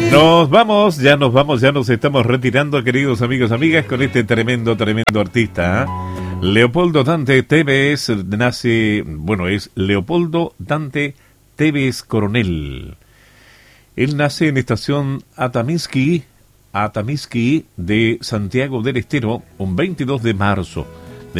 Ya nos estamos retirando, queridos amigos, amigas, con este tremendo artista, ¿eh? Leopoldo Dante Tevez es Leopoldo Dante Tevez Coronel. Él nace en estación Atamisqui de Santiago del Estero, un 22 de marzo